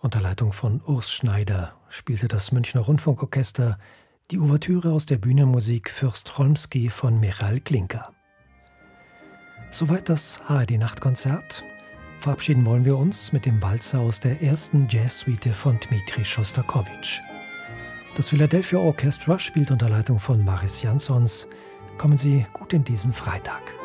Unter Leitung von Urs Schneider spielte das Münchner Rundfunkorchester die Ouvertüre aus der Bühnenmusik Fürst Cholmsky von Michael Glinka. Soweit das ARD-Nachtkonzert. Verabschieden wollen wir uns mit dem Walzer aus der ersten Jazzsuite von Dmitri Schostakowitsch. Das Philadelphia Orchestra spielt unter Leitung von Maris Jansons. Kommen Sie gut in diesen Freitag.